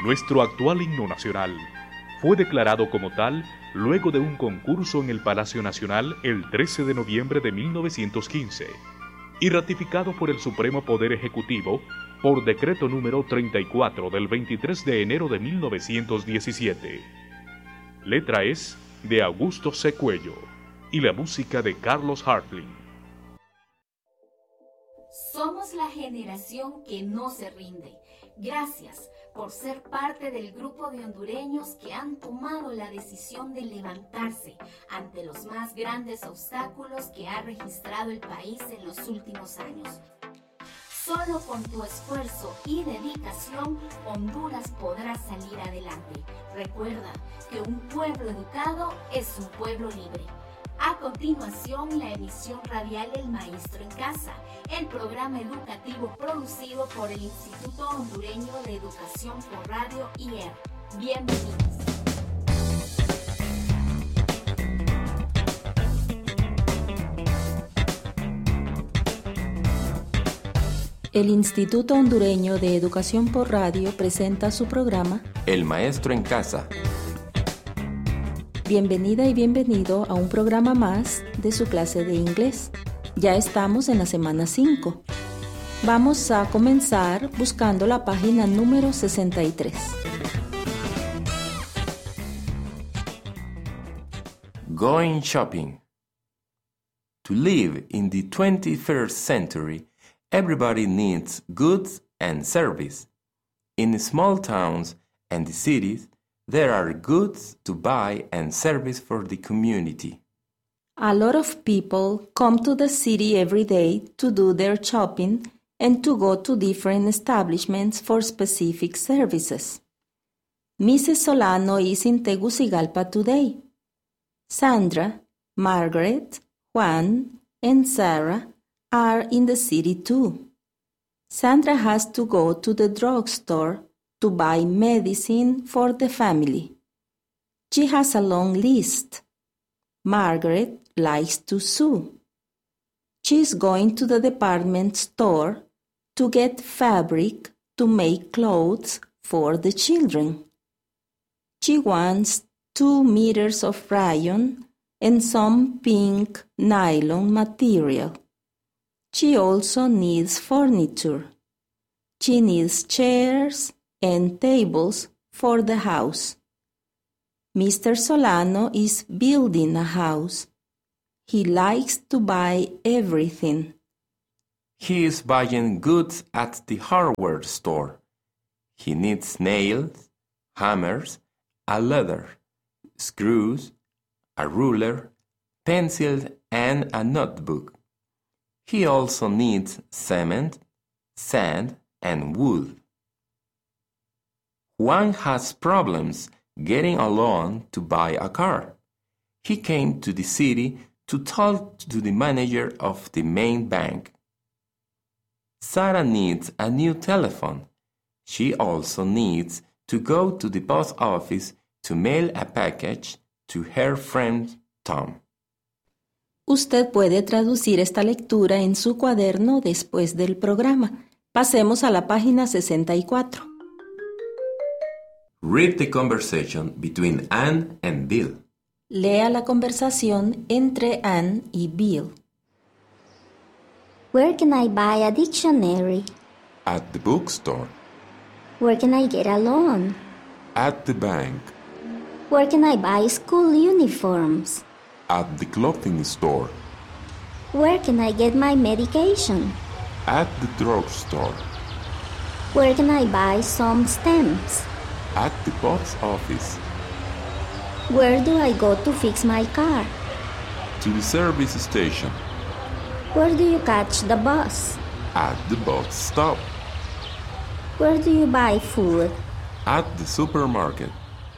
Nuestro actual himno nacional fue declarado como tal luego de un concurso en el Palacio Nacional el 13 de noviembre de 1915 y ratificado por el Supremo Poder Ejecutivo por decreto número 34 del 23 de enero de 1917. Letra es de Augusto C. Cuello y la música de Carlos Hartling. Somos la generación que no se rinde. Gracias por ser parte del grupo de hondureños que han tomado la decisión de levantarse ante los más grandes obstáculos que ha registrado el país en los últimos años. Solo con tu esfuerzo y dedicación, Honduras podrá salir adelante. Recuerda que un pueblo educado es un pueblo libre. A continuación, la emisión radial El Maestro en Casa, el programa educativo producido por el Instituto Hondureño de Educación por Radio IER. Bienvenidos. El Instituto Hondureño de Educación por Radio presenta su programa El Maestro en Casa. Bienvenida y bienvenido a un programa más de su clase de inglés. Ya estamos en la semana 5. Vamos a comenzar buscando la página número 63. Going shopping. To live in the 21st century, everybody needs goods and service. In small towns and cities, there are goods to buy and service for the community. A lot of people come to the city every day to do their shopping and to go to different establishments for specific services. Mrs. Solano is in Tegucigalpa today. Sandra, Margaret, Juan, and Sarah are in the city too. Sandra has to go to the drugstore to buy medicine for the family. She has a long list. Margaret likes to sew. She's going to the department store to get fabric to make clothes for the children. She wants 2 meters of rayon and some pink nylon material. She also needs furniture. She needs chairs and tables for the house. Mr. Solano is building a house. He likes to buy everything. He is buying goods at the hardware store. He needs nails, hammers, a ladder, screws, a ruler, pencils, and a notebook. He also needs cement, sand, and wood. Juan has problems getting a loan to buy a car. He came to the city to talk to the manager of the main bank. Sarah needs a new telephone. She also needs to go to the post office to mail a package to her friend Tom. Usted puede traducir esta lectura en su cuaderno después del programa. Pasemos a la página 64. Read the conversation between Anne and Bill. Lea la conversación entre Anne y Bill. Where can I buy a dictionary? At the bookstore. Where can I get a loan? At the bank. Where can I buy school uniforms? At the clothing store. Where can I get my medication? At the drugstore. Where can I buy some stamps? At the post office. Where do I go to fix my car? To the service station. Where do you catch the bus? At the bus stop. Where do you buy food? At the supermarket.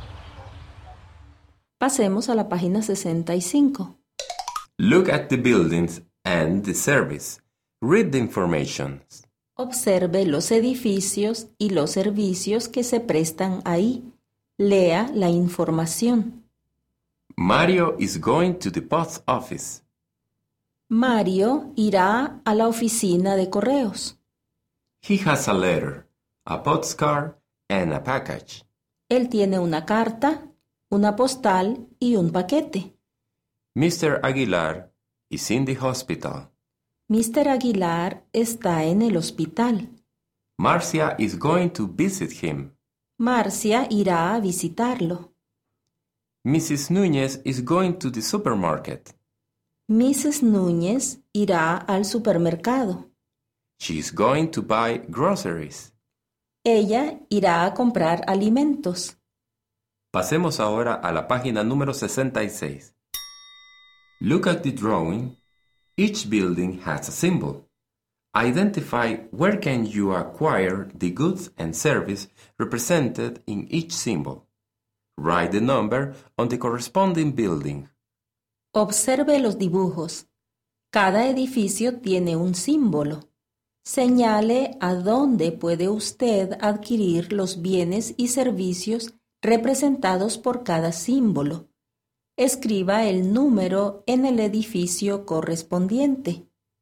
Pasemos a la página 65. Look at the buildings and the service. Read the information. Observe los edificios y los servicios que se prestan ahí. Lea la información. Mario is going to the post office. Mario irá a la oficina de correos. He has a letter, a postcard, and a package. Él tiene una carta, una postal y un paquete. Mr. Aguilar is in the hospital. Mr. Aguilar está en el hospital. Marcia is going to visit him. Marcia irá a visitarlo. Mrs. Núñez is going to the supermarket. Mrs. Núñez irá al supermercado. She is going to buy groceries. Ella irá a comprar alimentos. Pasemos ahora a la página número 66. Look at the drawing. Each building has a symbol. Identify where can you acquire the goods and service represented in each symbol. Write the number on the corresponding building. Observe los dibujos. Cada edificio tiene un símbolo. Señale a dónde puede usted adquirir los bienes y servicios representados por cada símbolo. Escriba el número en el edificio correspondiente.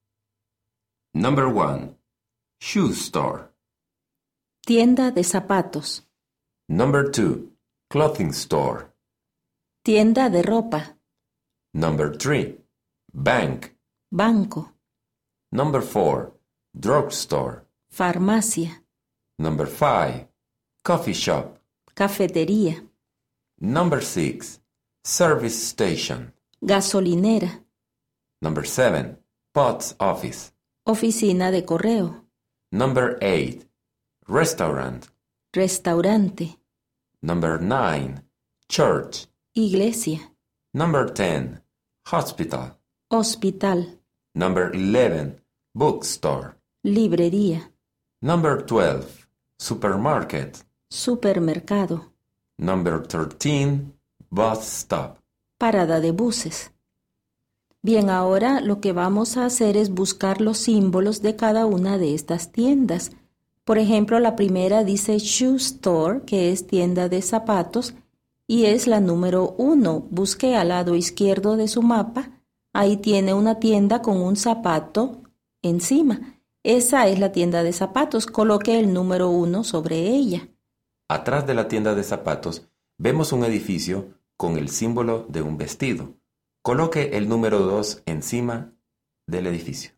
Number 1. Shoe store. Tienda de zapatos. Number 2. Clothing store. Tienda de ropa. Number 3. Bank. Banco. Number 4. Drugstore. Farmacia. Number 5. Coffee shop. Cafetería. Number 6. Service station. Gasolinera. Number 7. Post office. Oficina de correo. Number 8. Restaurant. Restaurante. Number 9. Church. Iglesia. Number 10. Hospital. Hospital. Number 11. Bookstore. Librería. Number 12. Supermarket. Supermercado. Number 13. Bus stop. Parada de buses. Bien, ahora lo que vamos a hacer es buscar los símbolos de cada una de estas tiendas. Por ejemplo, la primera dice Shoe Store, que es tienda de zapatos, y es la número 1. Busque al lado izquierdo de su mapa. Ahí tiene una tienda con un zapato encima. Esa es la tienda de zapatos. Coloque el número 1 sobre ella. Atrás de la tienda de zapatos vemos un edificio con el símbolo de un vestido. Coloque el número 2 encima del edificio.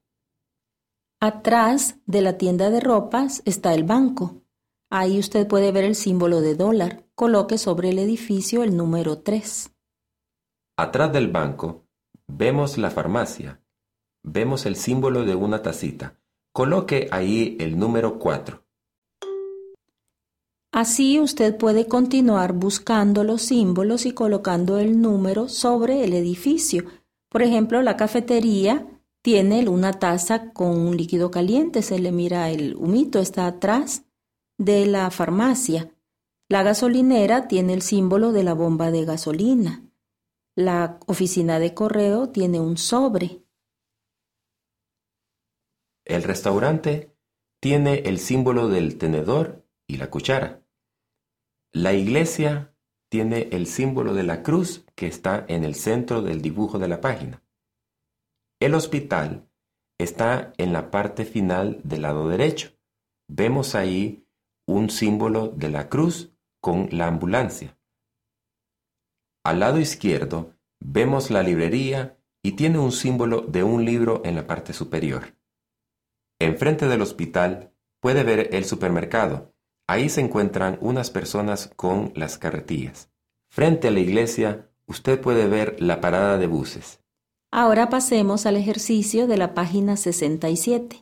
Atrás de la tienda de ropas está el banco. Ahí usted puede ver el símbolo de dólar. Coloque sobre el edificio el número 3. Atrás del banco vemos la farmacia. Vemos el símbolo de una tacita. Coloque ahí el número 4. Así usted puede continuar buscando los símbolos y colocando el número sobre el edificio. Por ejemplo, la cafetería tiene una taza con un líquido caliente. Se le mira el humito, está atrás de la farmacia. La gasolinera tiene el símbolo de la bomba de gasolina. La oficina de correo tiene un sobre. El restaurante tiene el símbolo del tenedor y la cuchara. La iglesia tiene el símbolo de la cruz que está en el centro del dibujo de la página. El hospital está en la parte final del lado derecho. Vemos ahí un símbolo de la cruz con la ambulancia. Al lado izquierdo vemos la librería y tiene un símbolo de un libro en la parte superior. Enfrente del hospital puede ver el supermercado. Ahí se encuentran unas personas con las carretillas. Frente a la iglesia, usted puede ver la parada de buses. Ahora pasemos al ejercicio de la página 67.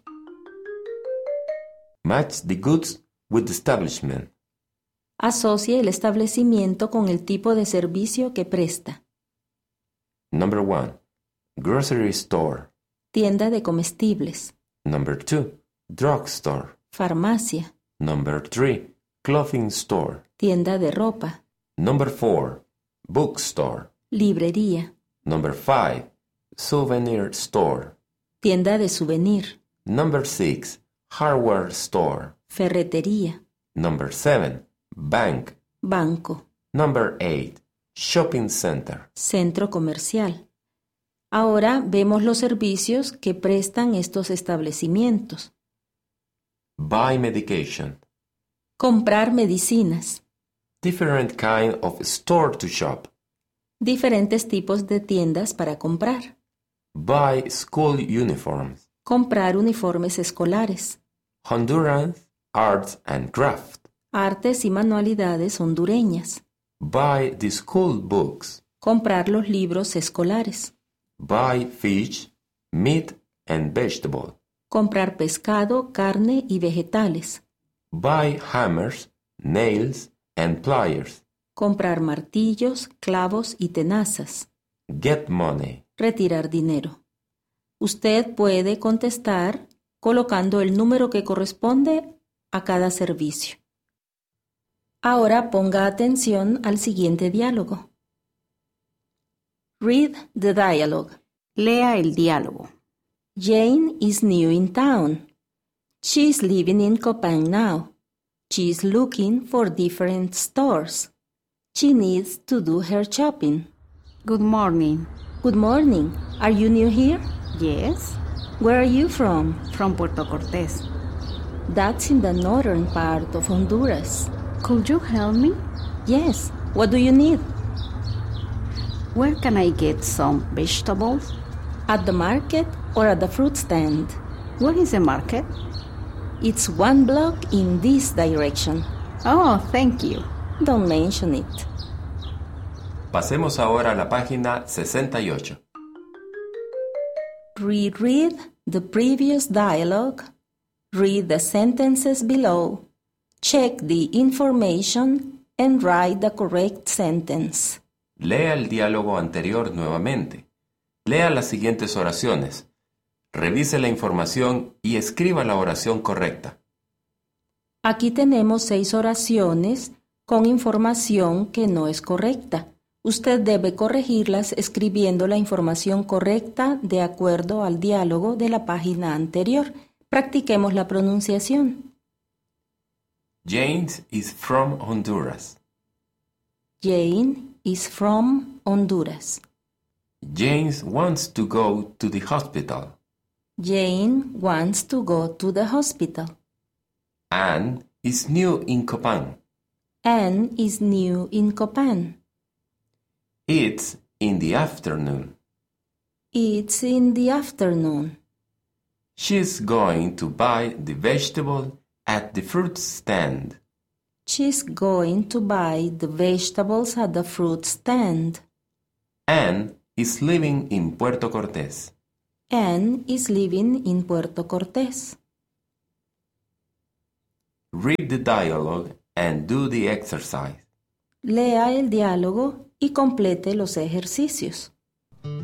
Match the goods with the establishment. Asocie el establecimiento con el tipo de servicio que presta. Number 1. Grocery store. Tienda de comestibles. Number 2. Drugstore. Farmacia. Number 3. Clothing store. Tienda de ropa. Number 4. Bookstore. Librería. Number 5. Souvenir store. Tienda de souvenir. Number 6. Hardware store. Ferretería. Number 7. Bank. Banco. Number 8. Shopping center. Centro comercial. Ahora vemos los servicios que prestan estos establecimientos. Buy medication. Comprar medicinas. Different kind of store to shop. Diferentes tipos de tiendas para comprar. Buy school uniforms. Comprar uniformes escolares. Honduran arts and craft. Artes y manualidades hondureñas. Buy the school books. Comprar los libros escolares. Buy fish, meat and vegetable. Comprar pescado, carne y vegetales. Buy hammers, nails and pliers. Comprar martillos, clavos y tenazas. Get money. Retirar dinero. Usted puede contestar colocando el número que corresponde a cada servicio. Ahora ponga atención al siguiente diálogo. Read the dialogue. Lea el diálogo. Jane is new in town. She's living in Copan now. She's looking for different stores. She needs to do her shopping. Good morning. Good morning. Are you new here? Yes, Where are you from? from Puerto Cortés. That's in the northern part of Honduras. Could you help me? Yes. What do you need? Where can I get some vegetables? At the market or at the fruit stand? Where is the market? It's 1 block in this direction. Oh, thank you. Don't mention it. Pasemos ahora a la página 68. Reread the previous dialogue. Read the sentences below. Check the information and write the correct sentence. Lea el diálogo anterior nuevamente. Lea las siguientes oraciones. Revise la información y escriba la oración correcta. Aquí tenemos 6 oraciones con información que no es correcta. Usted debe corregirlas escribiendo la información correcta de acuerdo al diálogo de la página anterior. Practiquemos la pronunciación. James is from Honduras. Jane is from Honduras. James wants to go to the hospital. Jane wants to go to the hospital. Anne is new in Copan. Anne is new in Copan. It's in the afternoon. It's in the afternoon. She's going to buy the vegetable at the fruit stand. She's going to buy the vegetables at the fruit stand. Anne is living in Puerto Cortés. Anne is living in Puerto Cortés. Read the dialogue and do the exercise. Lea el diálogo y complete los ejercicios.